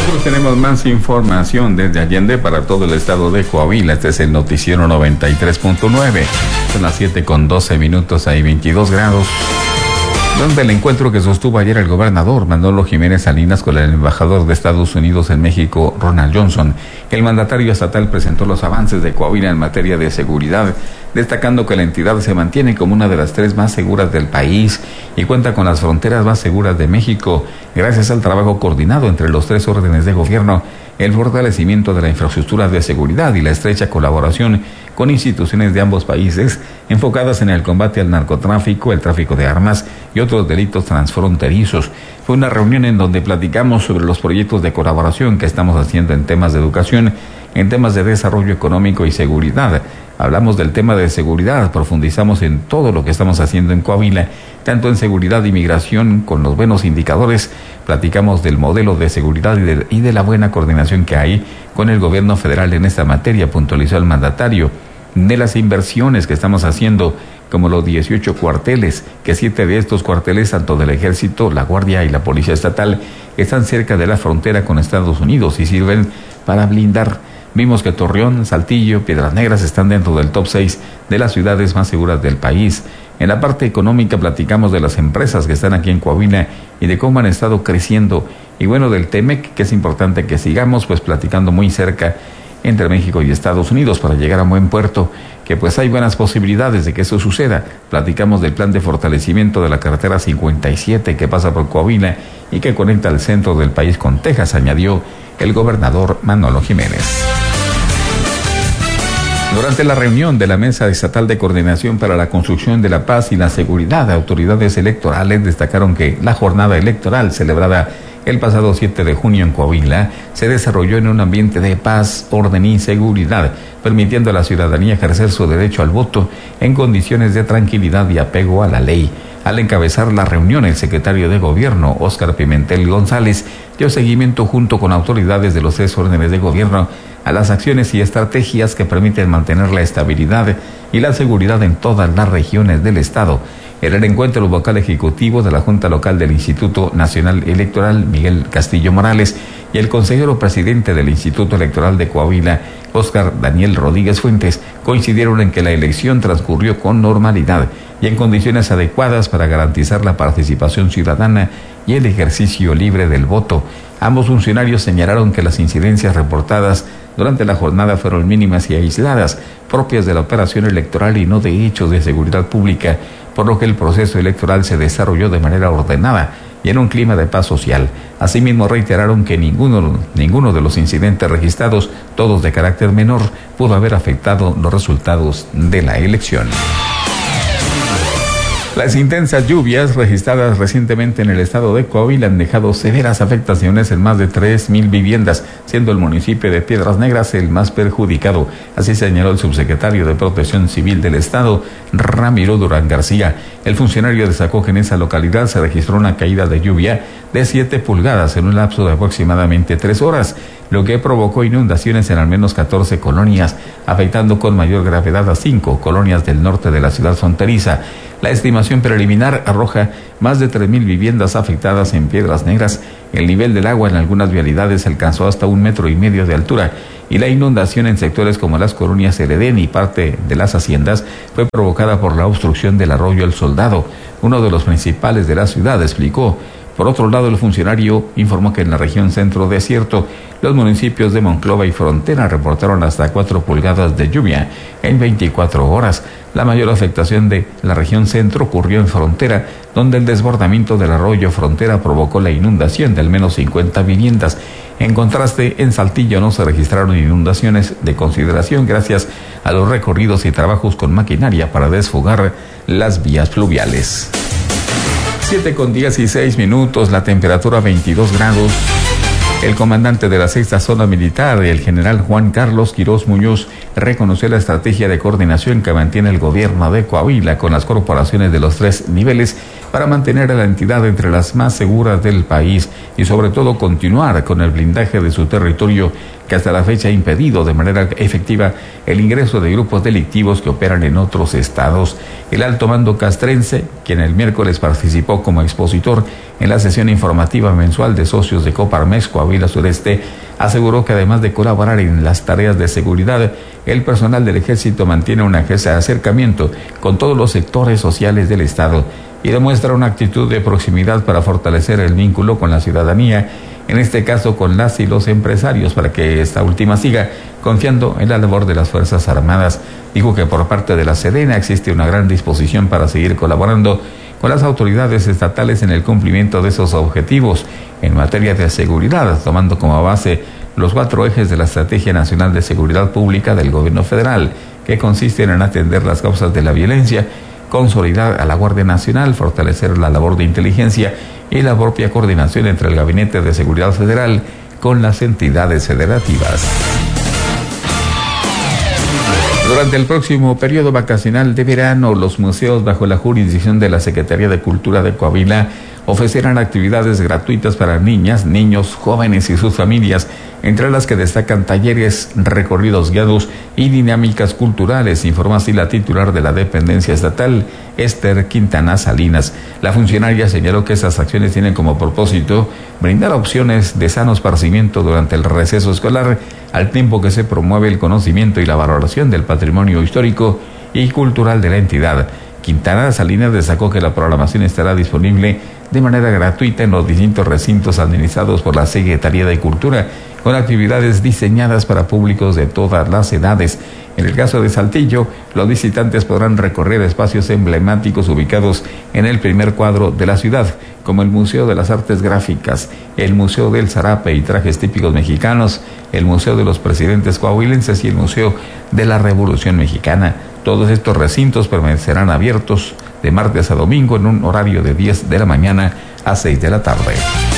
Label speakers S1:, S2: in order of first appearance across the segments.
S1: Nosotros tenemos más información desde Allende para todo el estado de Coahuila. Este es el noticiero 93.9. Son las 7:12, hay 22 grados. Durante el encuentro que sostuvo ayer el gobernador Manolo Jiménez Salinas con el embajador de Estados Unidos en México, Ronald Johnson, el mandatario estatal presentó los avances de Coahuila en materia de seguridad, destacando que la entidad se mantiene como una de las 3 más seguras del país y cuenta con las fronteras más seguras de México, gracias al trabajo coordinado entre los 3 órdenes de gobierno, el fortalecimiento de la infraestructura de seguridad y la estrecha colaboración con instituciones de ambos países enfocadas en el combate al narcotráfico, el tráfico de armas y otros delitos transfronterizos. Fue una reunión en donde platicamos sobre los proyectos de colaboración que estamos haciendo en temas de educación, en temas de desarrollo económico y seguridad. Hablamos del tema de seguridad, profundizamos en todo lo que estamos haciendo en Coahuila, tanto en seguridad y migración con los buenos indicadores, platicamos del modelo de seguridad y de la buena coordinación que hay con el gobierno federal en esta materia, puntualizó el mandatario, de las inversiones que estamos haciendo, como los 18 cuarteles, que 7 de estos cuarteles, tanto del Ejército, la Guardia y la Policía Estatal, están cerca de la frontera con Estados Unidos y sirven para blindar. Vimos que Torreón, Saltillo, Piedras Negras están dentro del top 6 de las ciudades más seguras del país. En la parte económica platicamos de las empresas que están aquí en Coahuila y de cómo han estado creciendo. Y bueno, del TEMEC, que es importante que sigamos pues platicando muy cerca entre México y Estados Unidos para llegar a buen puerto, que pues hay buenas posibilidades de que eso suceda. Platicamos del plan de fortalecimiento de la carretera 57 que pasa por Coahuila y que conecta el centro del país con Texas, añadió el gobernador Manolo Jiménez. Durante la reunión de la Mesa Estatal de Coordinación para la Construcción de la Paz y la Seguridad, autoridades electorales destacaron que la jornada electoral celebrada el pasado 7 de junio en Coahuila se desarrolló en un ambiente de paz, orden y seguridad, permitiendo a la ciudadanía ejercer su derecho al voto en condiciones de tranquilidad y apego a la ley. Al encabezar la reunión, el secretario de Gobierno, Óscar Pimentel González, dio seguimiento junto con autoridades de los 3 órdenes de gobierno a las acciones y estrategias que permiten mantener la estabilidad y la seguridad en todas las regiones del estado. En el encuentro, el vocal ejecutivo de la Junta Local del Instituto Nacional Electoral, Miguel Castillo Morales, y el consejero presidente del Instituto Electoral de Coahuila, Óscar Daniel Rodríguez Fuentes, coincidieron en que la elección transcurrió con normalidad y en condiciones adecuadas para garantizar la participación ciudadana y el ejercicio libre del voto. Ambos funcionarios señalaron que las incidencias reportadas durante la jornada fueron mínimas y aisladas, propias de la operación electoral y no de hechos de seguridad pública, por lo que el proceso electoral se desarrolló de manera ordenada y en un clima de paz social. Asimismo, reiteraron que ninguno de los incidentes registrados, todos de carácter menor, pudo haber afectado los resultados de la elección. Las intensas lluvias registradas recientemente en el estado de Coahuila han dejado severas afectaciones en más de 3,000 viviendas, siendo el municipio de Piedras Negras el más perjudicado. Así señaló el subsecretario de Protección Civil del estado, Ramiro Durán García. El funcionario destacó que en esa localidad se registró una caída de lluvia de 7 pulgadas en un lapso de aproximadamente 3 horas, lo que provocó inundaciones en al menos 14 colonias, afectando con mayor gravedad a 5 colonias del norte de la ciudad fronteriza. La estimación preliminar arroja más de 3,000 viviendas afectadas en Piedras Negras. El nivel del agua en algunas vialidades alcanzó hasta 1,5 metros de altura y la inundación en sectores como las colonias El Edén y parte de las haciendas fue provocada por la obstrucción del arroyo El Soldado, uno de los principales de la ciudad, explicó. Por otro lado, el funcionario informó que en la región centro desierto, los municipios de Monclova y Frontera reportaron hasta 4 pulgadas de lluvia en 24 horas. La mayor afectación de la región centro ocurrió en Frontera, donde el desbordamiento del arroyo Frontera provocó la inundación de al menos 50 viviendas. En contraste, en Saltillo no se registraron inundaciones de consideración gracias a los recorridos y trabajos con maquinaria para desfogar las vías fluviales. 7:16, la temperatura 22 grados. El comandante de la 6ª Zona Militar, el general Juan Carlos Quirós Muñoz, reconoció la estrategia de coordinación que mantiene el gobierno de Coahuila con las corporaciones de los 3 niveles para mantener a la entidad entre las más seguras del país y sobre todo continuar con el blindaje de su territorio, que hasta la fecha ha impedido de manera efectiva el ingreso de grupos delictivos que operan en otros estados. El alto mando castrense, quien el miércoles participó como expositor en la sesión informativa mensual de socios de Coparmex Coahuila Sureste, aseguró que además de colaborar en las tareas de seguridad, el personal del Ejército mantiene una acercamiento con todos los sectores sociales del estado y demuestra una actitud de proximidad para fortalecer el vínculo con la ciudadanía, en este caso con las y los empresarios, para que esta última siga confiando en la labor de las Fuerzas Armadas. Dijo que por parte de la Sedena existe una gran disposición para seguir colaborando con las autoridades estatales en el cumplimiento de esos objetivos en materia de seguridad, tomando como base los 4 ejes de la Estrategia Nacional de Seguridad Pública del Gobierno Federal, que consisten en atender las causas de la violencia, consolidar a la Guardia Nacional, fortalecer la labor de inteligencia y la propia coordinación entre el Gabinete de Seguridad Federal con las entidades federativas. Durante el próximo periodo vacacional de verano, los museos bajo la jurisdicción de la Secretaría de Cultura de Coahuila ofrecerán actividades gratuitas para niñas, niños, jóvenes y sus familias, entre las que destacan talleres, recorridos guiados y dinámicas culturales, informó así la titular de la dependencia estatal, Esther Quintana Salinas. La funcionaria señaló que esas acciones tienen como propósito brindar opciones de sano esparcimiento durante el receso escolar, al tiempo que se promueve el conocimiento y la valoración del patrimonio histórico y cultural de la entidad. Quintana Salinas destacó que la programación estará disponible de manera gratuita en los distintos recintos administrados por la Secretaría de Cultura, con actividades diseñadas para públicos de todas las edades. En el caso de Saltillo, los visitantes podrán recorrer espacios emblemáticos ubicados en el primer cuadro de la ciudad, como el Museo de las Artes Gráficas, el Museo del Zarape y Trajes Típicos Mexicanos, el Museo de los Presidentes Coahuilenses y el Museo de la Revolución Mexicana. Todos estos recintos permanecerán abiertos de martes a domingo en un horario de 10 de la mañana a 6 de la tarde.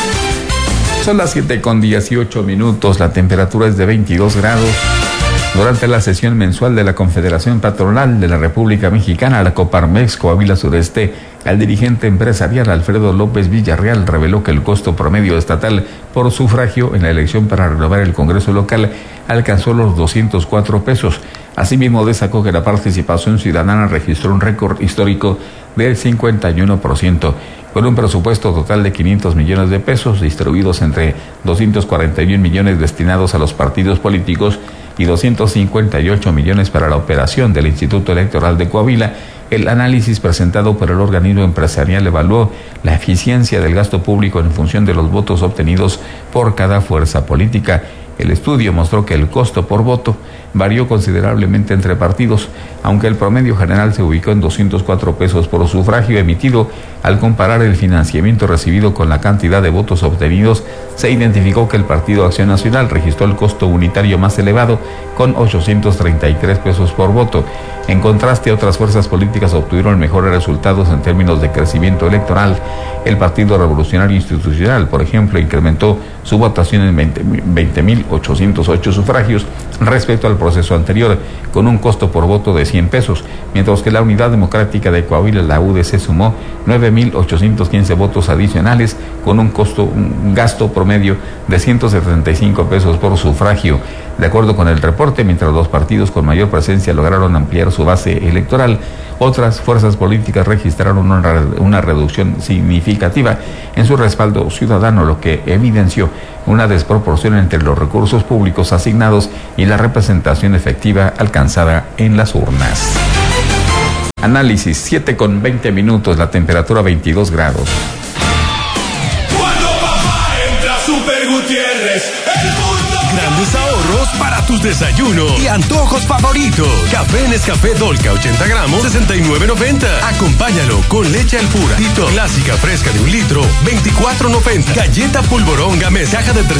S1: Son las 7:18, la temperatura es de 22 grados. Durante la sesión mensual de la Confederación Patronal de la República Mexicana, la Coparmex Coahuila Sureste, el dirigente empresarial Alfredo López Villarreal reveló que el costo promedio estatal por sufragio en la elección para renovar el Congreso local alcanzó los 204 pesos. Asimismo, destacó que la participación ciudadana registró un récord histórico del 51%, con un presupuesto total de 500 millones de pesos distribuidos entre 241 millones destinados a los partidos políticos y 258 millones para la operación del Instituto Electoral de Coahuila. El análisis presentado por el organismo empresarial evaluó la eficiencia del gasto público en función de los votos obtenidos por cada fuerza política. El estudio mostró que el costo por voto varió considerablemente entre partidos, aunque el promedio general se ubicó en 204 pesos por sufragio emitido. Al comparar el financiamiento recibido con la cantidad de votos obtenidos, se identificó que el Partido Acción Nacional registró el costo unitario más elevado, con 833 pesos por voto. En contraste, otras fuerzas políticas obtuvieron mejores resultados en términos de crecimiento electoral. El Partido Revolucionario Institucional, por ejemplo, incrementó su votación en 20.808 sufragios respecto al proceso anterior, con un costo por voto de 100 pesos, mientras que la Unidad Democrática de Coahuila, la UDC, sumó 9.815 votos adicionales, con un gasto promedio de 175 pesos por sufragio. De acuerdo con el reporte, mientras los partidos con mayor presencia lograron ampliar su base electoral, otras fuerzas políticas registraron una reducción significativa en su respaldo ciudadano, lo que evidenció una desproporción entre los recursos públicos asignados y la representación efectiva alcanzada en las urnas. Análisis 7:20, la temperatura 22 grados.
S2: Cuando papá entra Super Gutiérrez, el mundo...
S3: Grandes ahorros para tus desayunos y antojos favoritos. Café Nescafé Dolca 80 gramos, 69.90. Acompáñalo con leche al pura. Tito clásica fresca de 1 litro, 24.90. Galleta Polvorón Gamesa, caja de 300